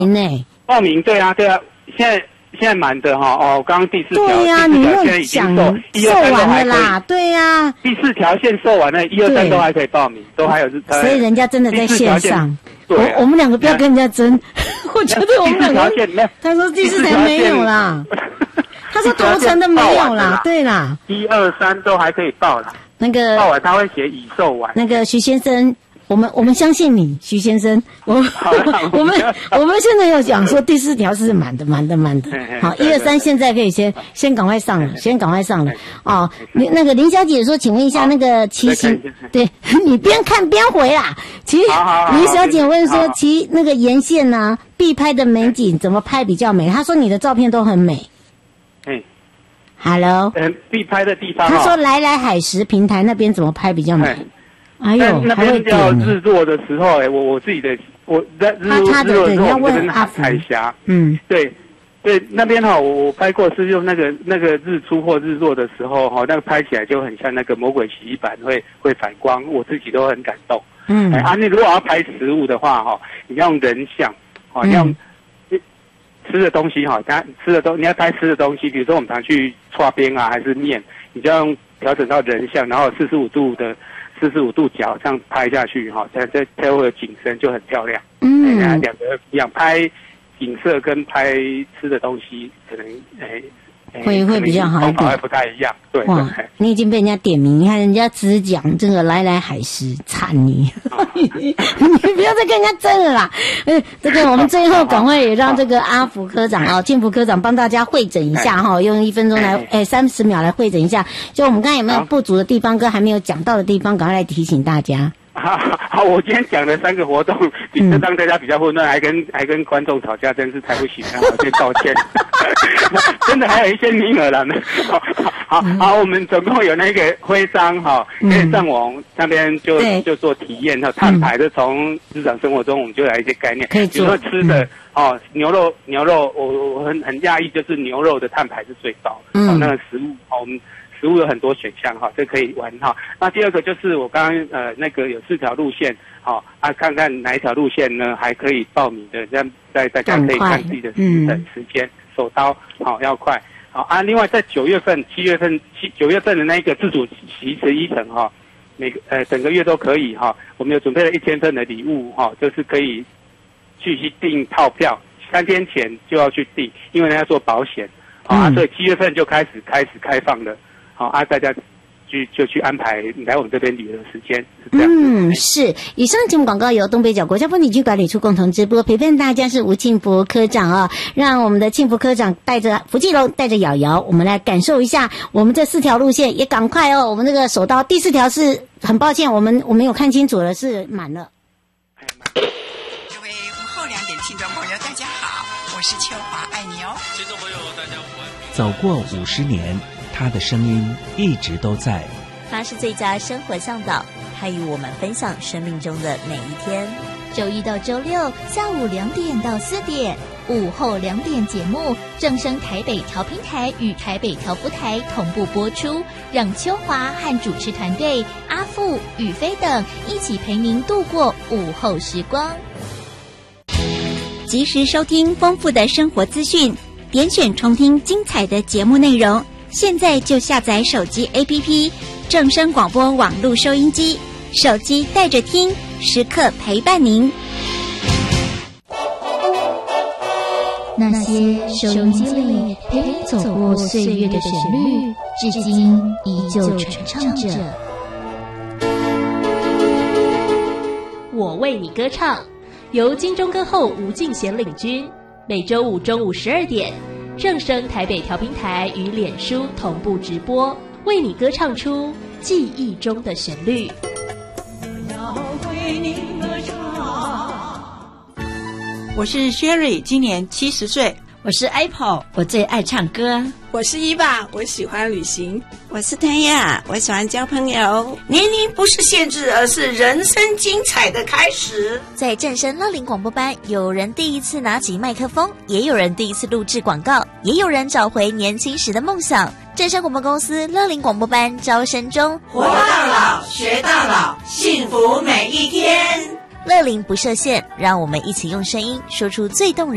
报名对啊，现在满的哈哦，刚刚第4条， 对呀， 第4条现在已经售完了啦，对呀， 第4条线售完了，1、2、3都还可以报名，都还有所以人家真的在线上。 对啊， 我们两个不要跟人家争，我觉得我们两个，他说第4条没有啦，他说头程的没有啦，对啦 ，1、2、3都还可以报啦， 那个报完他会写已售完。 那个徐先生。我们相信你，徐先生。我们现在要讲说第4条是满的。好，1、2、3现在可以先赶快上了，哦。那个林小姐说，请问一下那个骑行，对你边看边回啦。林小姐问说，骑那个沿线呢，必拍的美景怎么拍比较美？她说你的照片都很美。Hello。 必拍的地方。 她说来海石平台那边怎么拍比较美？哎呦， 那边叫日落的时候，我自己的我在日落的时候，我跟海峡，对，那边我拍过是用那个日出或日落的时候那个拍起来就很像那个魔鬼洗衣板会反光，我自己都很感动。你如果要拍食物的话你要用人像你要吃的东西你要拍吃的东西，比如说我们常去剉边啊还是面，你就要用调整到人像，然后45度角这样拍下去才会有景深，就很漂亮。两个一样，拍景色跟拍吃的东西可能会比较好一点， 方法不太一样。对， 哇，你已经被人家点名，你看人家只讲这个来海石惨你，你不要再跟人家争了啦。这个我们最后赶快也让这个阿福科长庆福科长帮大家汇整一下用1分钟来30秒来汇整一下，就我们刚才有没有不足的地方跟还没有讲到的地方，赶快来提醒大家。 好，我今天讲的3个活动，让大家比较混乱，还跟观众吵架，真是太不行了，我先道歉。真的还有一些名额了呢。好，我们总共有那个徽章可以上网那边就做体验碳排的，从日常生活中我们就来一些概念，比如说吃的牛肉，我很讶异，就是牛肉的碳排是最高的。那个食物我们食物有很多选项这可以玩那第二个就是我刚刚那个有4条路线看看哪一条路线呢还可以报名的，这样大家可以看自己的时间，手刀要快另外在9月份的那个自主骑乘1程每个整个月都可以我们有准备了1000份的礼物就是可以去订套票，3天前就要去订，因为人家做保险所以7月份就开始开放了。大家就去安排来我们这边旅游的时间，是这样。 是。以上节目广告由东北角国家风景区管理处共同直播，陪伴大家是吴庆福科长让我们的庆福科长带着福记龙，带着瑶瑶，我们来感受一下我们这4条路线，也赶快我们这个手刀第4条是很抱歉，我们有看清楚了，是满了。 各位午后2点听众朋友，大家好，我是秋华，爱你哦。听众朋友，大家午安。 走过50年。他的声音一直都在。 他是最佳生活向导，他与我们分享生命中的每一天。 周一到周六下午2点到4点，午后2点节目正声台北调频台与台北调布台同步播出，让秋华和主持团队阿富、宇飞等一起陪您度过午后时光。 及时收听丰富的生活资讯，点选重听精彩的节目内容。现在就下载手机 APP 正声广播网络收音机，手机带着听，时刻陪伴您。 那些收音机里陪你走过岁月的旋律，至今依旧传唱着。 我为你歌唱，由金钟歌后吴敬贤领军，每周五中午12点。正声台北调频台与脸书同步直播，为你歌唱出记忆中的旋律。 要为你歌唱。 我是 Sherry， 今年70岁。 我是 Apple， 我最爱唱歌。 我是伊爸，我喜欢旅行。 我是谭雅，我喜欢交朋友。 年龄不是限制，而是人生精彩的开始。 在正声乐龄广播班，有人第一次拿起麦克风，也有人第一次录制广告，也有人找回年轻时的梦想。正声广播公司乐龄广播班招生中， 活到老，学到老，幸福每一天。 乐龄不设限，让我们一起用声音说出最动人